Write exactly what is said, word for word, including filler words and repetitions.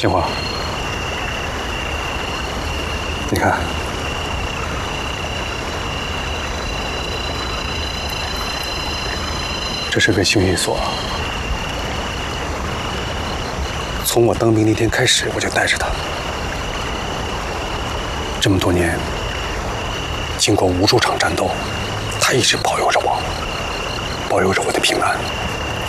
杏花，你看，这是个幸运锁。从我当兵那天开始，我就带着它。这么多年，经过无数场战斗，它一直保佑着我，保佑着我的平安。